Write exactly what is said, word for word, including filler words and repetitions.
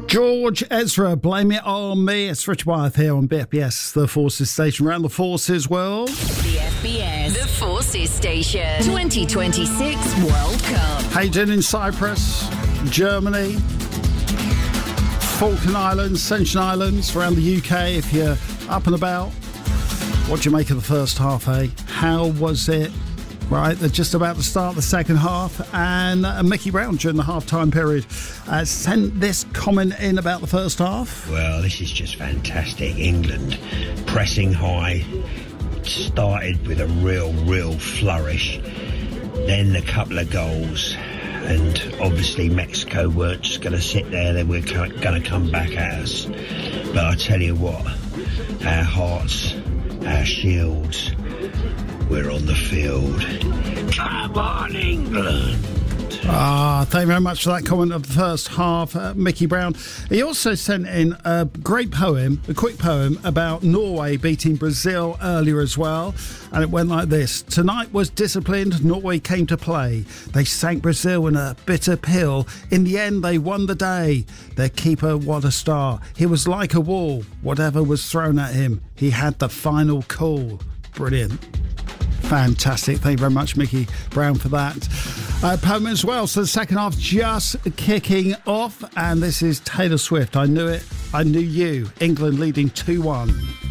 George Ezra, Blame It On Me. It's Richard Wyeth here on B F B S, the Forces Station around the Forces world. B F B S, the Forces Station, twenty twenty-six World Cup. Hayden in Cyprus, Germany, Falkland Islands, Ascension Islands, around the U K. If you're up and about, what do you make of the first half, eh? How was it? Right, they're just about to start the second half, and uh, Mickey Brown during the half-time period uh, sent this comment in about the first half. Well, this is just fantastic. England pressing high, started with a real, real flourish, then a couple of goals, and obviously Mexico weren't just going to sit there, they were going to come back at us. But I tell you what, our hearts, our shields, we're on the field. Come on, England! Ah, thank you very much for that comment of the first half, uh, Mickey Brown. He also sent in a great poem, a quick poem about Norway beating Brazil earlier as well. And it went like this. Tonight was disciplined. Norway came to play. They sank Brazil in a bitter pill. In the end, they won the day. Their keeper, what a star. He was like a wall. Whatever was thrown at him, he had the final call. Brilliant. Fantastic. Thank you very much, Mickey Brown, for that uh, poem as well. So the second half just kicking off, and this is Taylor Swift. I Knew It, I Knew You. England leading two one.